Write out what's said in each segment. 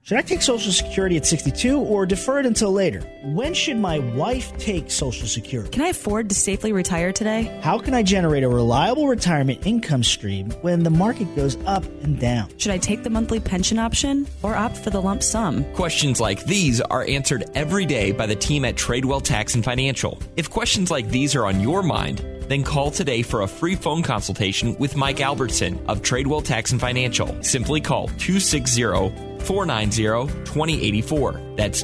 Should I take Social Security at 62 or defer it until later? When should my wife take Social Security? Can I afford to safely retire today? How can I generate a reliable retirement income stream when the market goes up and down? Should I take the monthly pension option or opt for the lump sum? Questions like these are answered every day by the team at Tradewell Tax and Financial. If questions like these are on your mind, then call today for a free phone consultation with Mike Albertson of Tradewell Tax and Financial. Simply call 260-490-2084. That's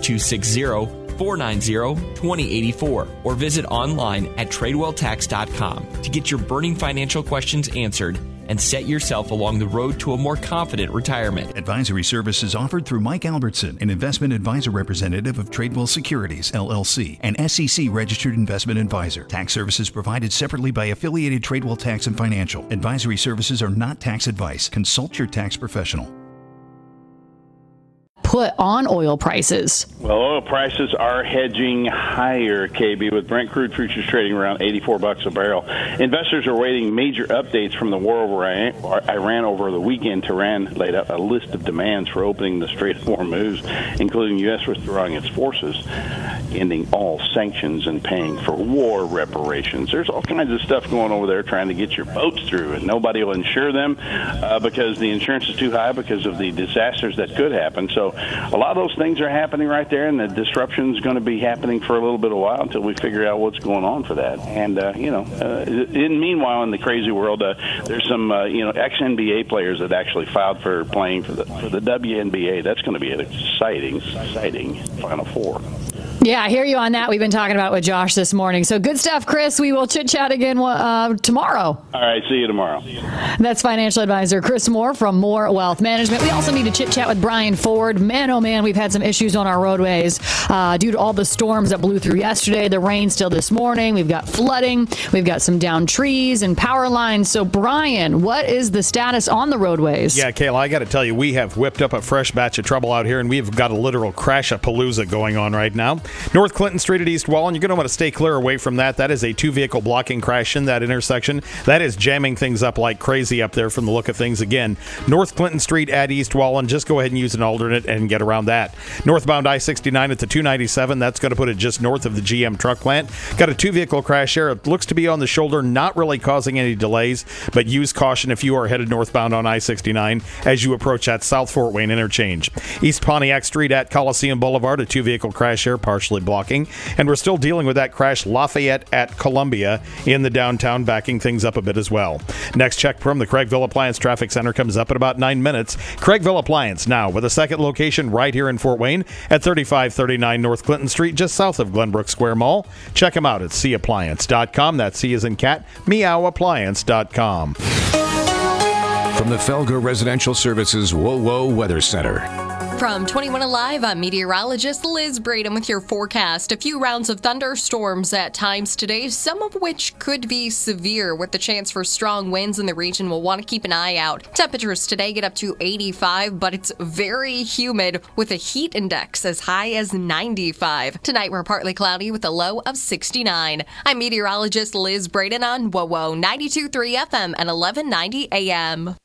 260-490-2084. Or visit online at TradewellTax.com to get your burning financial questions answered and set yourself along the road to a more confident retirement. Advisory services offered through Mike Albertson, an investment advisor representative of Tradewell Securities, LLC, an SEC-registered investment advisor. Tax services provided separately by affiliated Tradewell Tax and Financial. Advisory services are not tax advice. Consult your tax professional. Put on oil prices. Well, oil prices are hedging higher, KB, with Brent crude futures trading around $84 a barrel. Investors are waiting major updates from the war over Iran over the weekend. Tehran laid out a list of demands for opening the Strait of Hormuz, including U.S. withdrawing its forces, ending all sanctions, and paying for war reparations. There's all kinds of stuff going over there trying to get your boats through, and nobody will insure them because the insurance is too high because of the disasters that could happen. So a lot of those things are happening right there, and the disruption is going to be happening for a little bit of while until we figure out what's going on for that. And, meanwhile, in the crazy world, there's some, ex-NBA players that actually filed for playing for the WNBA. That's going to be an exciting Final Four. Yeah, I hear you on that. We've been talking about with Josh this morning. So good stuff, Chris. We will chit-chat again tomorrow. All right, see you tomorrow. That's financial advisor Chris Moore from Moore Wealth Management. We also need to chit-chat with Brian Ford. Man, oh man, we've had some issues on our roadways due to all the storms that blew through yesterday, the rain still this morning. We've got flooding. We've got some downed trees and power lines. So, Brian, what is the status on the roadways? Yeah, Kayla, I got to tell you, we have whipped up a fresh batch of trouble out here, and we've got a literal crash-a-palooza going on right now. North Clinton Street at East Wallen, you're going to want to stay clear away from that. That is a two-vehicle blocking crash in that intersection. That is jamming things up like crazy up there from the look of things. Again, North Clinton Street at East Wallen, just go ahead and use an alternate and get around that. Northbound I-69 at the 297, that's going to put it just north of the GM truck plant. Got a two-vehicle crash here. It looks to be on the shoulder, not really causing any delays, but use caution if you are headed northbound on I-69 as you approach that South Fort Wayne interchange. East Pontiac Street at Coliseum Boulevard, a two-vehicle crash here, partially blocking. And we're still dealing with that crash, Lafayette at Columbia in the downtown, backing things up a bit as well. Next check from the Craigville Appliance Traffic Center comes up in about 9 minutes. Craigville Appliance now with a second location right here in Fort Wayne at 3539 North Clinton Street, just south of Glenbrook Square Mall. Check them out at cappliance.com. That's C as in cat, meowappliance.com. From the Felger Residential Services WOWO Weather Center. From 21 Alive, I'm meteorologist Liz Braden with your forecast. A few rounds of thunderstorms at times today, some of which could be severe with the chance for strong winds in the region. We'll want to keep an eye out. Temperatures today get up to 85, but it's very humid with a heat index as high as 95. Tonight we're partly cloudy with a low of 69. I'm meteorologist Liz Braden on WOWO 92.3 FM and 1190 AM.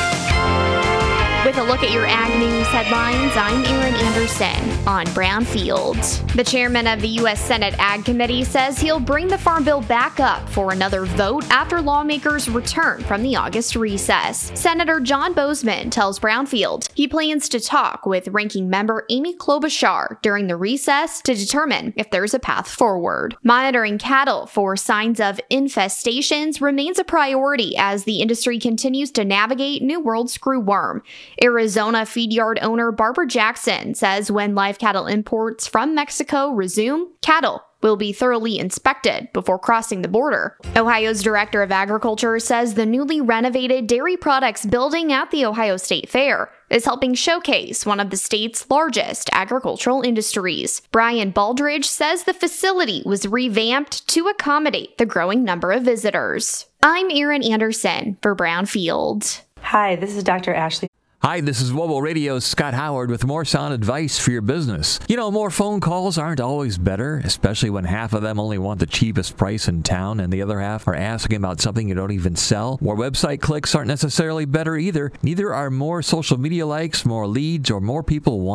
With a look at your Ag News headlines, I'm Erin Anderson on Brownfield. The chairman of the U.S. Senate Ag Committee says he'll bring the Farm Bill back up for another vote after lawmakers return from the August recess. Senator John Boozman tells Brownfield he plans to talk with Ranking Member Amy Klobuchar during the recess to determine if there's a path forward. Monitoring cattle for signs of infestations remains a priority as the industry continues to navigate New World screwworm. Arizona feed yard owner Barbara Jackson says when live cattle imports from Mexico resume, cattle will be thoroughly inspected before crossing the border. Ohio's Director of Agriculture says the newly renovated dairy products building at the Ohio State Fair is helping showcase one of the state's largest agricultural industries. Brian Baldridge says the facility was revamped to accommodate the growing number of visitors. I'm Erin Anderson for Brownfield. Hi, this is Dr. Ashley. Hi, this is WOWO Radio's Scott Howard with more sound advice for your business. You know, more phone calls aren't always better, especially when half of them only want the cheapest price in town and the other half are asking about something you don't even sell. More website clicks aren't necessarily better either. Neither are more social media likes, more leads, or more people